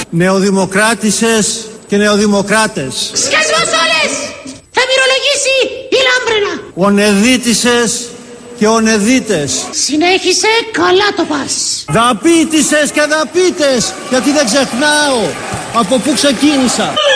Νεοδημοκράτησες και νεοδημοκράτες. Σκασμός όλες! Θα μυρολογήσει η Λάμπρενα. Ονεδίτησες και ονεδίτες. Συνέχισε, καλά το πας. Δαπίτησες και δαπίτες, γιατί δεν ξεχνάω από πού ξεκίνησα.